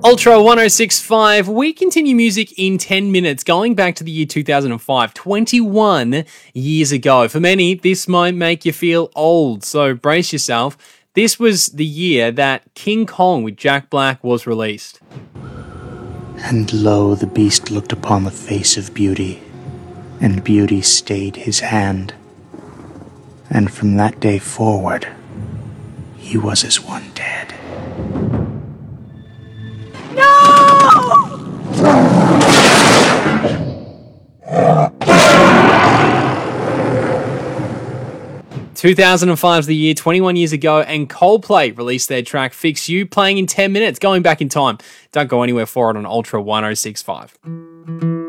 Ultra 1065, we continue music in 10 minutes, going back to the year 2005, 21 years ago. For many, this might make you feel old, so brace yourself. This was the year that King Kong with Jack Black was released. And lo, the beast looked upon the face of beauty, and beauty stayed his hand. And from that day forward, he was as one dead. No! 2005 is the year, 21 years ago, and Coldplay released their track Fix You, playing in 10 minutes, going back in time. Don't go anywhere for it on Ultra 1065.